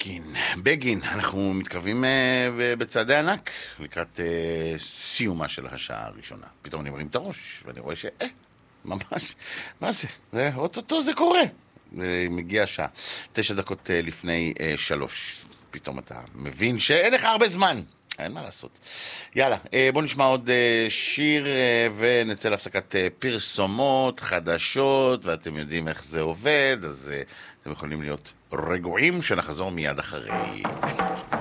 בגין, אנחנו מתקרבים בצעדי ענק לקראת סיומה של השעה הראשונה. פתאום אני מרים את הראש ואני רואה ממש, מה זה? אוטוטו זה קורה. מגיע השעה, 9 דקות לפני 3. פתאום אתה מבין שאין לך הרבה זמן. אין מה לעשות. יאללה, בוא נשמע עוד שיר ונצא להפסקת פרסומות, חדשות, ואתם יודעים איך זה עובד, אז אתם יכולים להיות רגועים שנחזור מיד אחרי.